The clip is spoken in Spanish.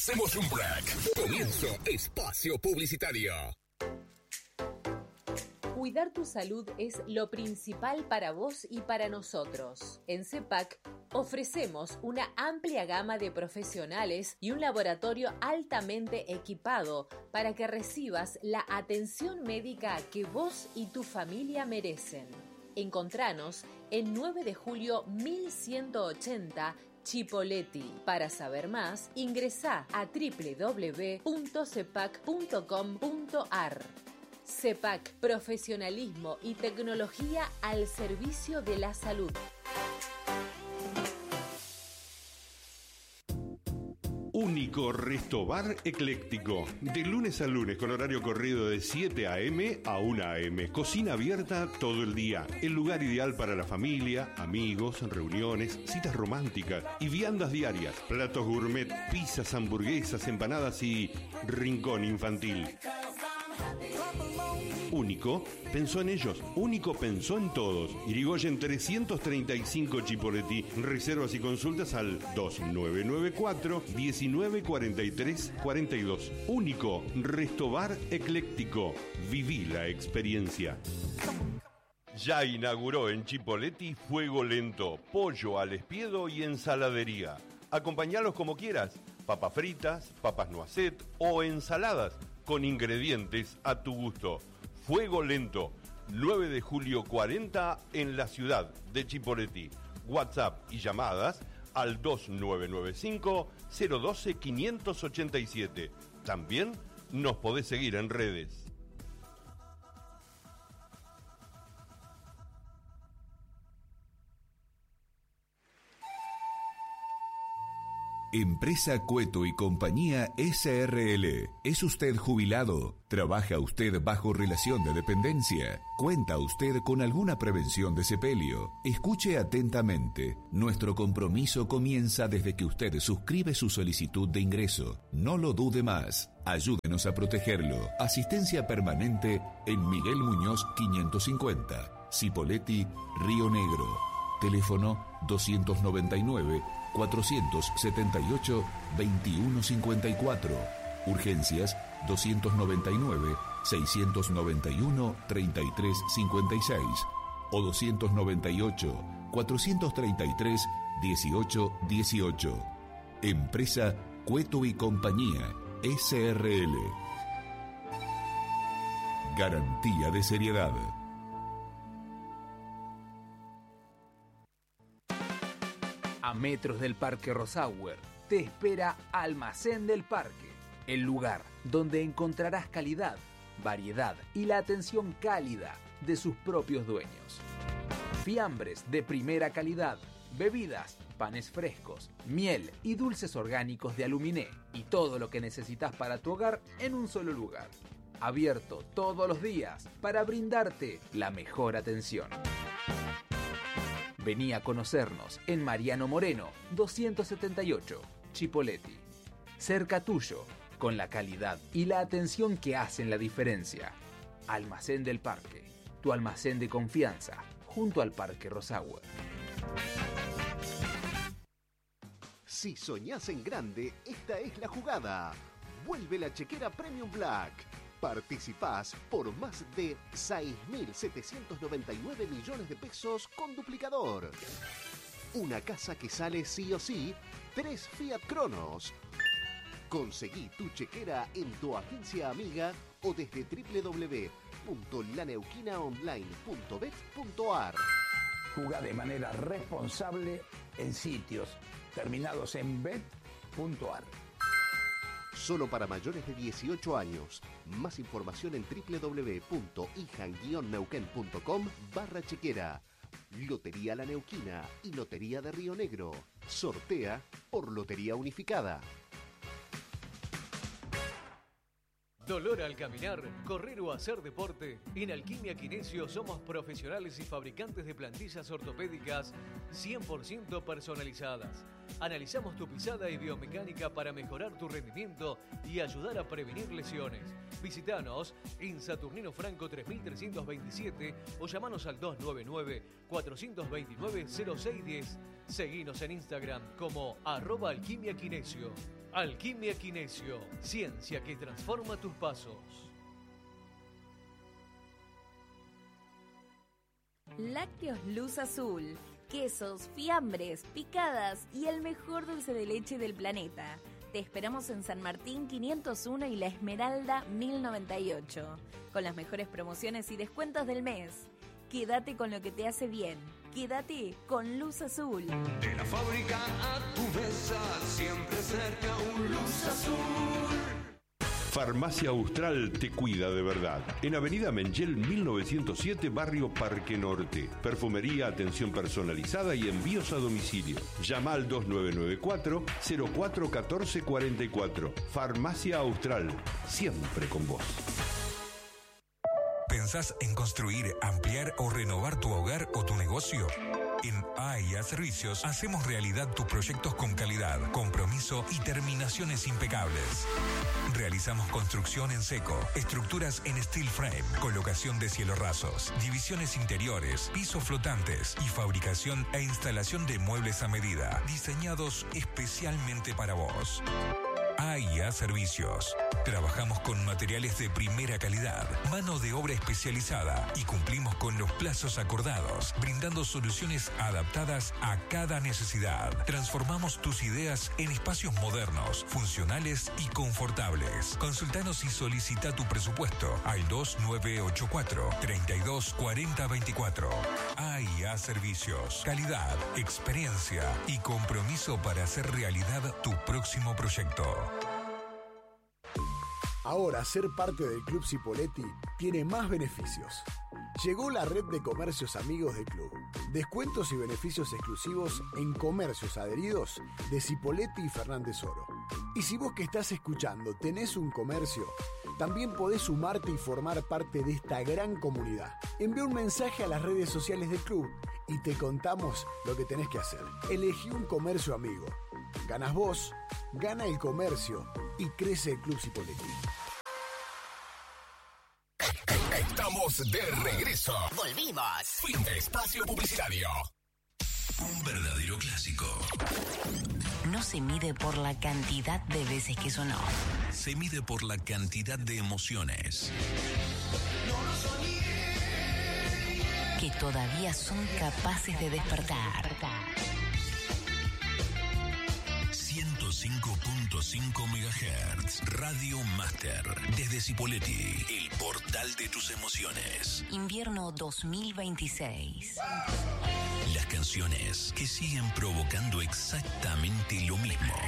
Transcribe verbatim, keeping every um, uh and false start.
Hacemos un break. Comienzo espacio publicitario. Cuidar tu salud es lo principal para vos y para nosotros. En CEPAC ofrecemos una amplia gama de profesionales y un laboratorio altamente equipado para que recibas la atención médica que vos y tu familia merecen. Encontranos en nueve de julio mil ciento ochenta Chipoleti. Para saber más, ingresá a doble u doble u doble u punto cepac punto com punto ar. CEPAC, profesionalismo y tecnología al servicio de la salud. Único Restobar Ecléctico. De lunes a lunes con horario corrido de siete a eme a una a eme. Cocina abierta todo el día. El lugar ideal para la familia, amigos, reuniones, citas románticas y viandas diarias. Platos gourmet, pizzas, hamburguesas, empanadas y rincón infantil. Único pensó en ellos, Único pensó en todos. Irigoyen trescientos treinta y cinco Chipoleti. Reservas y consultas al dos nueve nueve cuatro, diecinueve cuarenta y tres cuarenta y dos. Único Restobar Ecléctico. Viví la experiencia. Ya inauguró en Chipoleti Fuego Lento, pollo al espiedo y ensaladería. Acompañalos como quieras, papas fritas, papas noisette o ensaladas con ingredientes a tu gusto. Fuego Lento, nueve de julio cuarenta en la ciudad de Chipoleti. WhatsApp y llamadas al dos nueve nueve cinco, cero uno dos, cinco ocho siete. También nos podés seguir en redes. Empresa Cueto y Compañía ese erre ele. ¿Es usted jubilado? ¿Trabaja usted bajo relación de dependencia? ¿Cuenta usted con alguna prevención de sepelio? Escuche atentamente. Nuestro compromiso comienza desde que usted suscribe su solicitud de ingreso. No lo dude más. Ayúdenos a protegerlo. Asistencia permanente en Miguel Muñoz quinientos cincuenta. Cipolletti, Río Negro. Teléfono doscientos noventa y nueve, cuatrocientos setenta y ocho, veintiuno cincuenta y cuatro. Urgencias doscientos noventa y nueve, seiscientos noventa y uno, treinta y tres cincuenta y seis o doscientos noventa y ocho, cuatrocientos treinta y tres, dieciocho dieciocho. Empresa Cueto y Compañía ese erre ele. Garantía de seriedad. A metros del Parque Rosauer te espera Almacén del Parque, el lugar donde encontrarás calidad, variedad y la atención cálida de sus propios dueños. Fiambres de primera calidad, bebidas, panes frescos, miel y dulces orgánicos de Aluminé y todo lo que necesitas para tu hogar en un solo lugar. Abierto todos los días para brindarte la mejor atención. Vení a conocernos en Mariano Moreno, doscientos setenta y ocho, Chipoleti. Cerca tuyo, con la calidad y la atención que hacen la diferencia. Almacén del Parque, tu almacén de confianza, junto al Parque Rosauer. Si soñás en grande, esta es la jugada. Vuelve la chequera Premium Black. Participás por más de seis mil setecientos noventa y nueve millones de pesos con duplicador. Una casa que sale sí o sí, tres Fiat Cronos. Conseguí tu chequera en tu agencia amiga o desde doble u doble u doble u punto la neuquina online punto bet punto ar. Jugá de manera responsable en sitios terminados en bet punto ar. Solo para mayores de dieciocho años. Más información en doble u doble u doble u punto ijan guion neuquén punto com barra chequera. Lotería La Neuquina y Lotería de Río Negro. Sortea por Lotería Unificada. Dolor al caminar, correr o hacer deporte. En Alquimia Kinesio somos profesionales y fabricantes de plantillas ortopédicas cien por ciento personalizadas. Analizamos tu pisada y biomecánica para mejorar tu rendimiento y ayudar a prevenir lesiones. Visítanos en Saturnino Franco tres mil trescientos veintisiete o llamanos al dos nueve nueve, cuatro dos nueve, cero seis uno cero. Seguinos en Instagram como arroba Alquimia Kinesio. Alquimia Kinesio, ciencia que transforma tus pasos. Lácteos Luz Azul, quesos, fiambres, picadas y el mejor dulce de leche del planeta. Te esperamos en San Martín quinientos uno y La Esmeralda mil noventa y ocho, con las mejores promociones y descuentos del mes. Quédate con lo que te hace bien. Quédate con Luz Azul. De la fábrica a tu mesa, siempre cerca un Luz Azul. Farmacia Austral te cuida de verdad. En Avenida Mengel mil novecientos siete, Barrio Parque Norte. Perfumería, atención personalizada y envíos a domicilio. Llama al dos nueve nueve cuatro, cero cuatro uno cuatro cuatro cuatro. Farmacia Austral, siempre con vos. ¿Pensás en construir, ampliar o renovar tu hogar o tu negocio? En A I A Servicios hacemos realidad tus proyectos con calidad, compromiso y terminaciones impecables. Realizamos construcción en seco, estructuras en steel frame, colocación de cielorrasos, divisiones interiores, pisos flotantes y fabricación e instalación de muebles a medida, diseñados especialmente para vos. A I A Servicios. Trabajamos con materiales de primera calidad, mano de obra especializada y cumplimos con los plazos acordados, brindando soluciones adaptadas a cada necesidad. Transformamos tus ideas en espacios modernos, funcionales y confortables. Consultanos y solicita tu presupuesto al dos nueve ocho cuatro, tres dos cuatro cero dos cuatro. A I A Servicios. Calidad, experiencia y compromiso para hacer realidad tu próximo proyecto. Ahora ser parte del Club Cipolletti tiene más beneficios. Llegó la red de comercios amigos del club. Descuentos y beneficios exclusivos en comercios adheridos de Cipolletti y Fernández Oro. Y si vos que estás escuchando tenés un comercio, también podés sumarte y formar parte de esta gran comunidad. Envía un mensaje a las redes sociales del club y te contamos lo que tenés que hacer. Elegí un comercio amigo. Ganas vos, gana el comercio y crece el Club Cipolletti. Estamos de regreso. Volvimos. Fin de espacio publicitario. Un verdadero clásico. No se mide por la cantidad de veces que sonó. Se mide por la cantidad de emociones que todavía son capaces de despertar. ciento cinco punto cinco megahertz. Radio Master. Desde Cipolletti, el portal de tus emociones. Invierno dos mil veintiséis. Las canciones que siguen provocando exactamente lo mismo.